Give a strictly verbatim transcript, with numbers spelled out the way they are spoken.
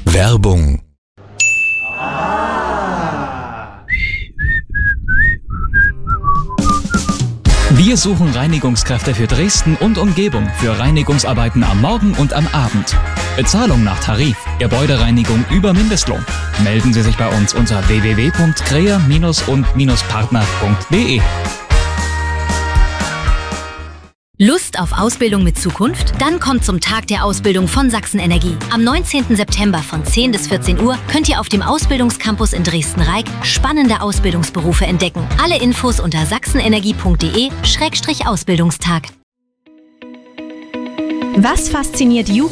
Werbung. Wir suchen Reinigungskräfte für Dresden und Umgebung für Reinigungsarbeiten am Morgen und am Abend. Bezahlung nach Tarif, Gebäudereinigung über Mindestlohn. Melden Sie sich bei uns unter w w w punkt krea und partner punkt de. Lust auf Ausbildung mit Zukunft? Dann kommt zum Tag der Ausbildung von Sachsen Energie. Am neunzehnten September von zehn bis vierzehn Uhr könnt ihr auf dem Ausbildungscampus in Dresden-Reik spannende Ausbildungsberufe entdecken. Alle Infos unter sachsenenergie punkt de Schrägstrich Ausbildungstag. Was fasziniert Jugend